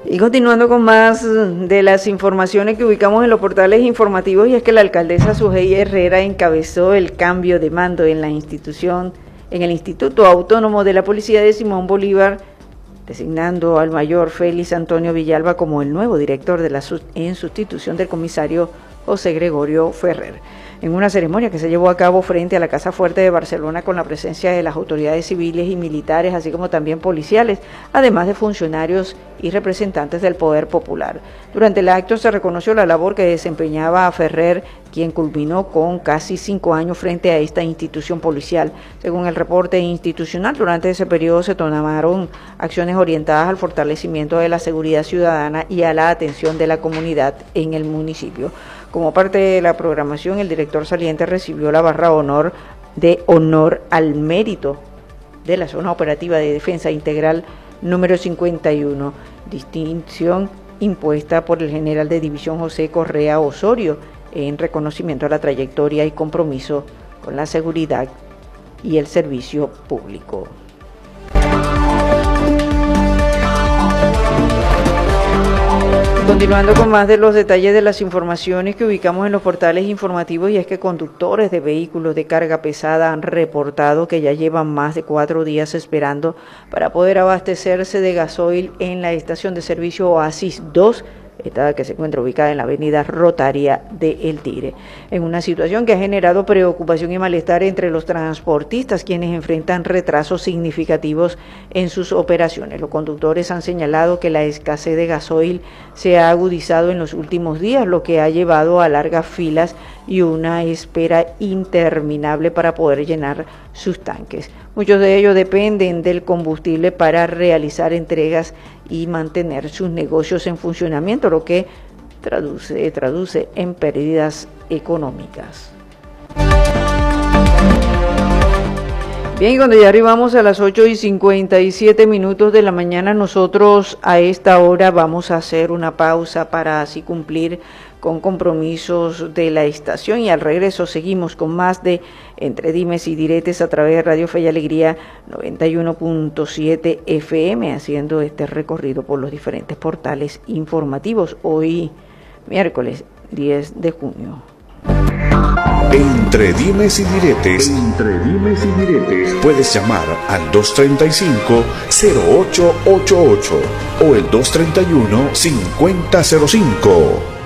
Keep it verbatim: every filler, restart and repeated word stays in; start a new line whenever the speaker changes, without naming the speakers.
Y continuando con más de las informaciones que ubicamos en los portales informativos, y es que la alcaldesa Sujei Herrera encabezó el cambio de mando en la institución, en el Instituto Autónomo de la Policía de Simón Bolívar, designando al mayor Félix Antonio Villalba como el nuevo director de la en sustitución del comisario José Gregorio Ferrer. En una ceremonia que se llevó a cabo frente a la Casa Fuerte de Barcelona con la presencia de las autoridades civiles y militares, así como también policiales, además de funcionarios y representantes del Poder Popular. Durante el acto se reconoció la labor que desempeñaba a Ferrer, quien culminó con casi cinco años frente a esta institución policial. Según el reporte institucional, durante ese periodo se tomaron acciones orientadas al fortalecimiento de la seguridad ciudadana y a la atención de la comunidad en el municipio. Como parte de la programación, el director saliente recibió la barra honor de honor al mérito de la Zona Operativa de Defensa Integral número cincuenta y uno, distinción impuesta por el general de división José Correa Osorio en reconocimiento a la trayectoria y compromiso con la seguridad y el servicio público. Continuando con más de los detalles de las informaciones que ubicamos en los portales informativos, y es que conductores de vehículos de carga pesada han reportado que ya llevan más de cuatro días esperando para poder abastecerse de gasoil en la estación de servicio Oasis dos, esta que se encuentra ubicada en la avenida Rotaria de El Tigre, en una situación que ha generado preocupación y malestar entre los transportistas, quienes enfrentan retrasos significativos en sus operaciones. Los conductores han señalado que la escasez de gasoil se ha agudizado en los últimos días, lo que ha llevado a largas filas y una espera interminable para poder llenar sus tanques. Muchos de ellos dependen del combustible para realizar entregas y mantener sus negocios en funcionamiento, lo que traduce, traduce en pérdidas económicas. Bien, y cuando ya arribamos a las ocho y cincuenta y siete minutos de la mañana, nosotros a esta hora vamos a hacer una pausa para así cumplir con compromisos de la estación, y al regreso seguimos con más de Entre Dimes y Diretes a través de Radio Fe y Alegría noventa y uno punto siete F M, haciendo este recorrido por los diferentes portales informativos, hoy miércoles diez de junio.
Entre Dimes y Diretes. Entre Dimes y Diretes. Puedes llamar al dos treinta y cinco, cero ocho ochenta y ocho o el dos treinta y uno, cincuenta cero cinco.